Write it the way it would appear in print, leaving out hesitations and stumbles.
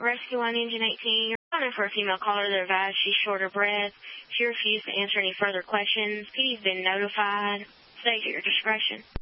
Rescue Line Engine 18, you're calling for a female caller that advised she's short of breath. She refused to answer any further questions. PD's been notified. Stay at your discretion.